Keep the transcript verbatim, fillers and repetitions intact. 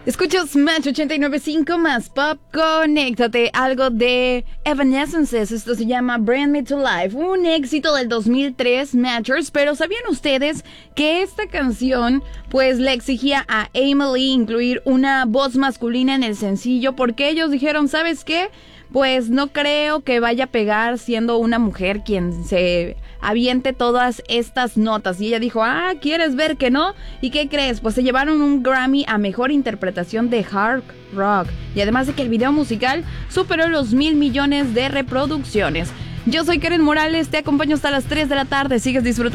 Escuchas Match ochenta y nueve punto cinco más Pop. Conéctate, algo de Evanescence. Esto se llama Bring Me to Life, un éxito del dos mil tres, Matchers. Pero ¿sabían ustedes que esta canción pues le exigía a Emily incluir una voz masculina en el sencillo? Porque ellos dijeron, ¿sabes qué? Pues no creo que vaya a pegar siendo una mujer quien se aviente todas estas notas. Y ella dijo, ah, ¿quieres ver que no? ¿Y qué crees? Pues se llevaron un Grammy a Mejor Interpretación de Hard Rock. Y además de que el video musical superó los mil millones de reproducciones. Yo soy Karen Morales, te acompaño hasta las tres de la tarde. Sigues disfrutando.